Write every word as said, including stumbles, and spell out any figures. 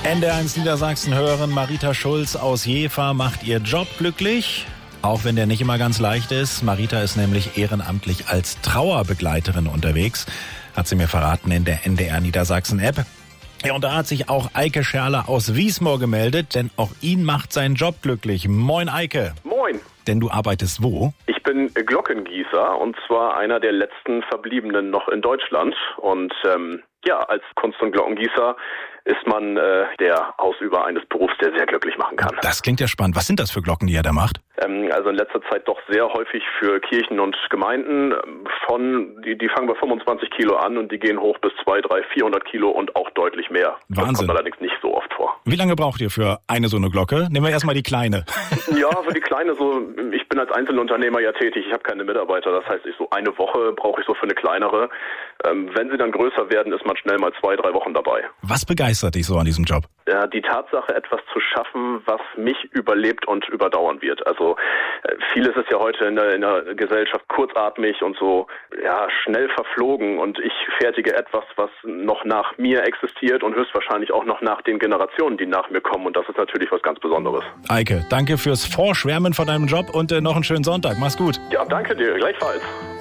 N D R eins Niedersachsen hören, Marita Schulz aus Jever macht ihr Job glücklich, auch wenn der nicht immer ganz leicht ist. Marita ist nämlich ehrenamtlich als Trauerbegleiterin unterwegs, hat sie mir verraten in der N D R Niedersachsen App. Ja, und da hat sich auch Eike Scherler aus Wiesmoor gemeldet, denn auch ihn macht sein Job glücklich. Moin Eike. Moin. Denn du arbeitest wo? Ich bin Glockengießer und zwar einer der letzten Verbliebenen noch in Deutschland. Und ähm, ja, als Kunst- und Glockengießer ist man äh, der Ausüber eines Berufs, der sehr glücklich machen kann. Das klingt ja spannend. Was sind das für Glocken, die er da macht? Ähm, also in letzter Zeit doch sehr häufig für Kirchen und Gemeinden. Von die, die fangen bei fünfundzwanzig Kilo an und die gehen hoch bis zweihundert, dreihundert, vierhundert Kilo und auch deutlich mehr. Wahnsinn. Das kommt allerdings nicht so oft vor. Wie lange braucht ihr für eine so eine Glocke? Nehmen wir erstmal die kleine. Ja, für die kleine so, ich bin als Einzelunternehmer ja tätig, ich habe keine Mitarbeiter, das heißt, ich so eine Woche brauche ich so für eine kleinere. Ähm, wenn sie dann größer werden, ist man schnell mal zwei, drei Wochen dabei. Was begeistert dich so an diesem Job? Ja, die Tatsache, etwas zu schaffen, was mich überlebt und überdauern wird. Also äh, vieles ist ja heute in der, in der Gesellschaft kurzatmig und so ja schnell verflogen und ich fertige etwas, was noch nach mir existiert und höchstwahrscheinlich auch noch nach den Generationen, die nach mir kommen und das ist natürlich was ganz Besonderes. Eike, danke fürs Vorschwärmen von deinem Job und äh, noch einen schönen Sonntag. Mach's gut. Ja, danke dir. Gleichfalls.